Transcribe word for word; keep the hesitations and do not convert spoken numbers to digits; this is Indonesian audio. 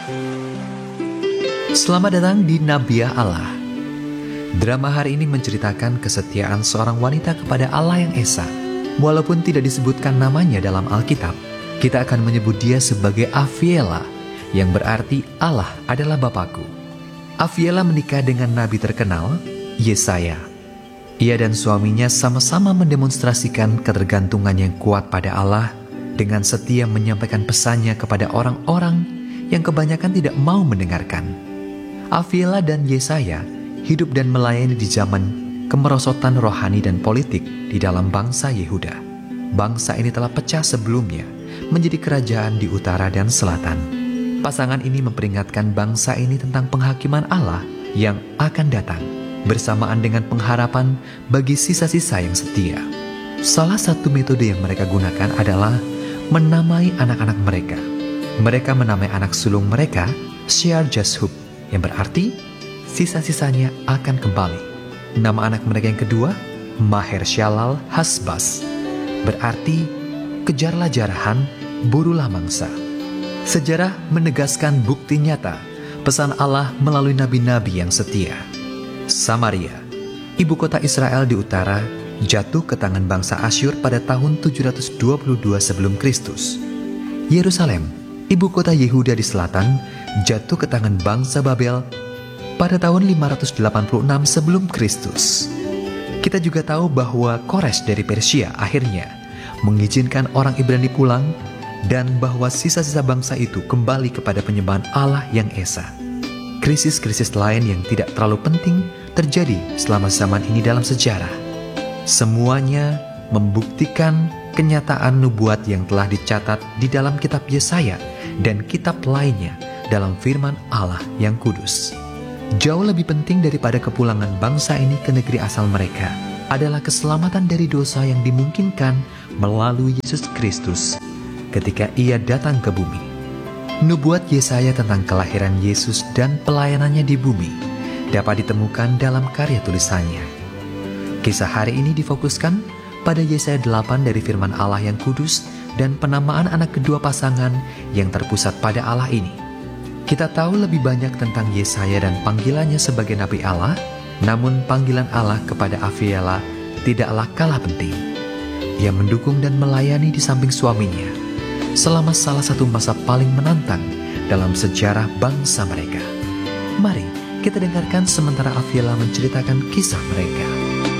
Selamat datang di Nabiah Allah. Drama hari ini menceritakan kesetiaan seorang wanita kepada Allah yang Esa. Walaupun tidak disebutkan namanya dalam Alkitab, kita akan menyebut dia sebagai Afiela, yang berarti Allah adalah Bapakku. Afiela menikah dengan nabi terkenal, Yesaya. Ia dan suaminya sama-sama mendemonstrasikan ketergantungan yang kuat pada Allah dengan setia menyampaikan pesannya kepada orang-orang yang kebanyakan tidak mau mendengarkan. Afiela dan Yesaya hidup dan melayani di zaman kemerosotan rohani dan politik di dalam bangsa Yehuda. Bangsa ini telah pecah sebelumnya menjadi kerajaan di utara dan selatan. Pasangan ini memperingatkan bangsa ini tentang penghakiman Allah yang akan datang, bersamaan dengan pengharapan bagi sisa-sisa yang setia. Salah satu metode yang mereka gunakan adalah menamai anak-anak mereka. Mereka menamai anak sulung mereka Shear Jashub, yang berarti sisa-sisanya akan kembali. Nama anak mereka yang kedua Maher Shalal Hasbas, berarti kejarlah jarahan, burulah mangsa. Sejarah menegaskan bukti nyata pesan Allah melalui nabi-nabi yang setia. Samaria, ibu kota Israel di utara, jatuh ke tangan bangsa Asyur pada tahun tujuh ratus dua puluh dua sebelum Kristus. Yerusalem, ibu kota Yehuda di selatan, jatuh ke tangan bangsa Babel pada tahun lima ratus delapan puluh enam sebelum Kristus. Kita juga tahu bahwa Kores dari Persia akhirnya mengizinkan orang Ibrani pulang dan bahwa sisa-sisa bangsa itu kembali kepada penyembahan Allah yang Esa. Krisis-krisis lain yang tidak terlalu penting terjadi selama zaman ini dalam sejarah. Semuanya membuktikan kenyataan nubuat yang telah dicatat di dalam kitab Yesaya dan kitab lainnya dalam firman Allah yang kudus. Jauh lebih penting daripada kepulangan bangsa ini ke negeri asal mereka adalah keselamatan dari dosa yang dimungkinkan melalui Yesus Kristus ketika ia datang ke bumi. Nubuat Yesaya tentang kelahiran Yesus dan pelayanannya di bumi dapat ditemukan dalam karya tulisannya. Kisah hari ini difokuskan pada Yesaya delapan dari firman Allah yang kudus dan penamaan anak kedua pasangan yang terpusat pada Allah ini. Kita tahu lebih banyak tentang Yesaya dan panggilannya sebagai Nabi Allah, namun panggilan Allah kepada Afiela tidaklah kalah penting. Ia mendukung dan melayani di samping suaminya selama salah satu masa paling menantang dalam sejarah bangsa mereka. Mari kita dengarkan sementara Afiela menceritakan kisah mereka.